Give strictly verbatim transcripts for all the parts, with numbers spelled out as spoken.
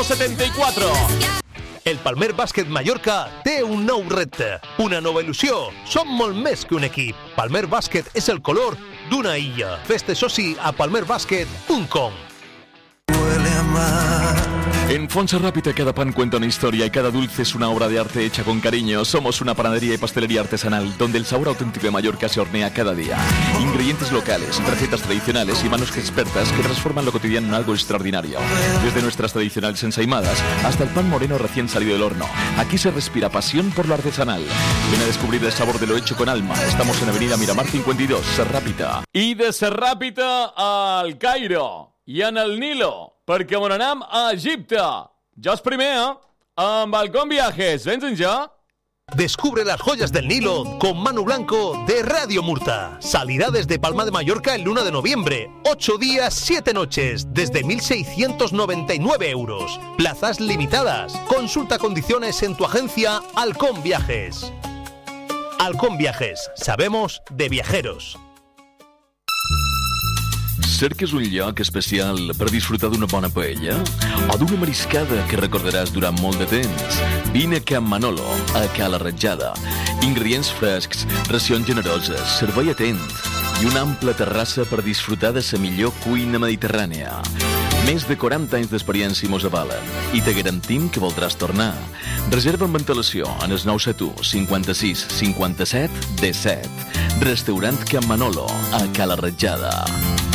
setenta i quatre. El Palmer Bàsquet Mallorca té un nou repte, una nova il·lusió. Som molt més que un equip. Palmer Bàsquet és el color d'una illa. Fes-te soci a palmer bàsquet punt com. En Fonsa Rápida cada pan cuenta una historia y cada dulce es una obra de arte hecha con cariño. Somos una panadería y pastelería artesanal donde el sabor auténtico de Mallorca se hornea cada día. Ingredientes locales, recetas tradicionales y manos expertas que transforman lo cotidiano en algo extraordinario. Desde nuestras tradicionales ensaimadas hasta el pan moreno recién salido del horno. Aquí se respira pasión por lo artesanal. Ven a descubrir el sabor de lo hecho con alma. Estamos en Avenida Miramar cincuenta y dos, Serràpita. I de Serràpita al Cairo i en el Nilo, perquè on anem a Egipte. Jo és primer, eh? Amb Balcón Viajes. Vens en jo? Descubre las joyas del Nilo con Manu Blanco de Radio Murta. Salirá desde Palma de Mallorca el uno de noviembre. Ocho días, siete noches, desde mil seiscientos noventa y nueve euros. Plazas limitadas. Consulta condiciones en tu agencia Halcón Viajes. Halcón Viajes. Sabemos de viajeros. Cerques un lloc especial per disfrutar d'una bona paella o d'una mariscada que recordaràs durant molt de temps? Vine a Can Manolo, a Cala Ratjada. Ingredients frescs, racions generoses, servei atent i una ampla terrassa per disfrutar de la millor cuina mediterrània. Més de quaranta anys d'experiència mos avalen i te garantim que voldràs tornar. Reserva amb antelació en el nou set u cinquanta-sis cinquanta-set disset. Restaurant Can Manolo, a Cala Ratjada.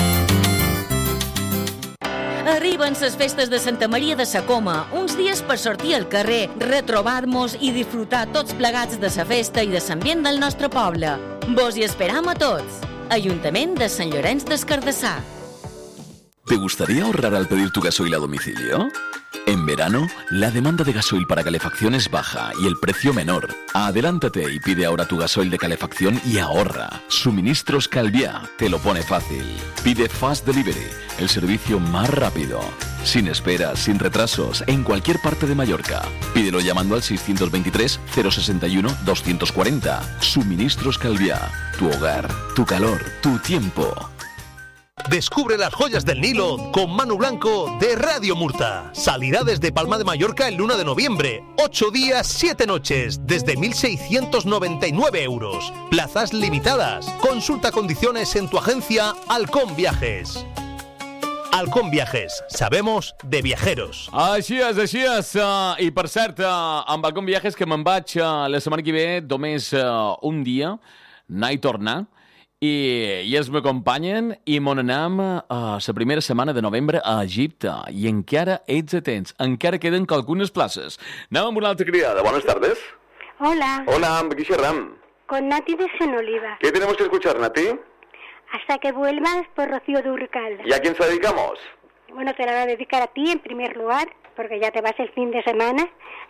Arriben les festes de Santa Maria de la Coma, uns dies per sortir al carrer, retrobar-nos i disfrutar tots plegats de la festa i de l'ambient del nostre poble. Vos hi esperam a tots. Ajuntament de Sant Llorenç des Cardassar. ¿Te gustaría ahorrar al pedir tu gasoil a domicilio? En verano, la demanda de gasoil para calefacción es baja y el precio menor. Adelántate y pide ahora tu gasoil de calefacción y ahorra. Suministros Calviá te lo pone fácil. Pide Fast Delivery, el servicio más rápido. Sin esperas, sin retrasos, en cualquier parte de Mallorca. Pídelo llamando al seiscientos veintitrés cero sesenta y uno doscientos cuarenta. Suministros Calviá. Tu hogar, tu calor, tu tiempo. Descubre las joyas del Nilo con Manu Blanco de Radio Murta. Salirá desde Palma de Mallorca el uno de noviembre. Ocho días, siete noches, desde mil seiscientos noventa y nueve euros. Plazas limitadas. Consulta condiciones en tu agencia Halcón Viajes. Halcón Viajes. Sabemos de viajeros. Així és, així és. Uh, I per cert, uh, amb Halcón Viajes que me'n vaig uh, la setmana que ve només uh, un dia, anar i tornar. I, i ells m'acompanyen i m'on anem a la primera setmana de novembre a Egipte. I encara ets atents, encara queden algunes places. Anem amb una altra criada. Buenas tardes. Hola. Hola, ¿amb qui xerram? Con Nati de Senoliva. ¿Qué tenemos que escuchar, Nati? Hasta que vuelvas por Rocío Dúrcal. ¿Y a quién se la dedicamos? Bueno, te la voy a dedicar a ti en primer lugar, porque ya te vas el fin de semana.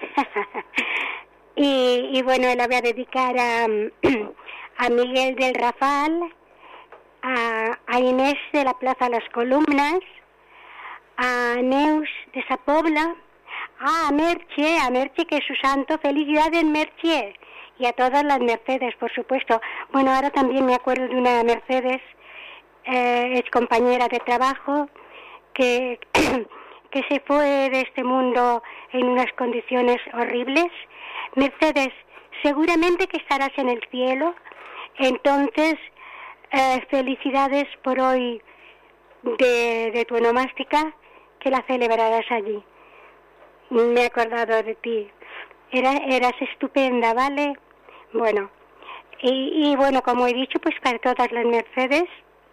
y, y bueno, la voy a dedicar a... a Miguel del Rafal, a, a Inés de la Plaza Las Columnas, a Neus de Sa Pobla, a Merche, a Merche que es su santo, felicidades Merche, y a todas las Mercedes, por supuesto. Bueno, ahora también me acuerdo de una Mercedes, eh, ex compañera de trabajo, que, que se fue de este mundo en unas condiciones horribles. Mercedes, seguramente que estarás en el cielo. Entonces, eh, felicidades por hoy de, de tu onomástica, que la celebrarás allí. Me he acordado de ti. Era, eras estupenda, ¿vale? Bueno, y, y bueno, como he dicho, pues para todas las Mercedes.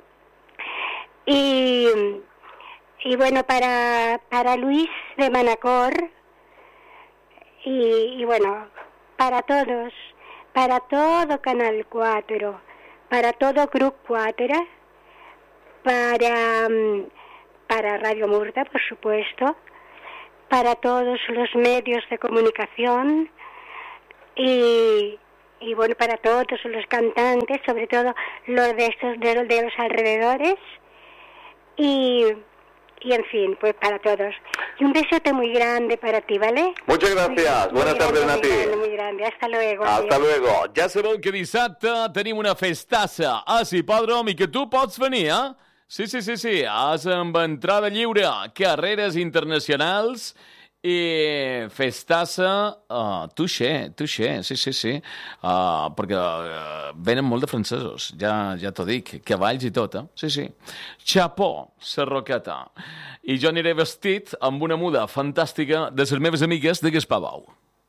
Y, y bueno, para, para Luis de Manacor. Y, y bueno, para todos. Para todo Canal cuatro, para todo Grupo cuatro, para, para Radio Murta, por supuesto, para todos los medios de comunicación y, y bueno, para todos los cantantes, sobre todo los de estos de, de los alrededores y... Y en fin, pues para todos. Y un besote muy grande para ti, ¿vale? Muchas gracias. Muy, Buenas muy tardes, grande, Nati. Muy grande, muy grande. Hasta luego. Hasta adiós. luego. Ja sabeu que dissabte tenim una festassa a Hipòdrom i que tu pots venir, eh? Sí, sí, sí, sí. Has amb entrada lliure, carreres internacionals I festassa, uh, touché, touché, sí, sí, sí, uh, perquè uh, venen molt de francesos, ja, ja t'ho dic, cavalls i tot, eh? Sí, sí. Chapó, Sarroqueta. I jo aniré vestit amb una muda fantàstica de les meves amigues de Gaspar Bou.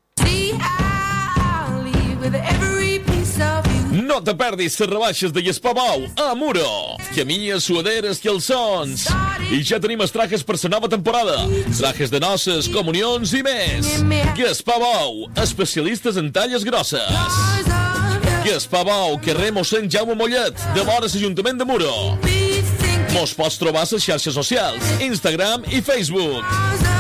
No te perdis les rebaixes de Gaspar Bou a Muro. Camilles, suaderes, calçons. I ja tenim els trajes per la nova temporada. Trajes de noces, comunions i més. Gaspar Bou, especialistes en talles grosses. Gaspar Bou, carrer Mossèn Jaume Mollet, de vora l'Ajuntament de Muro. Mos pots trobar a les xarxes socials, Instagram i Facebook.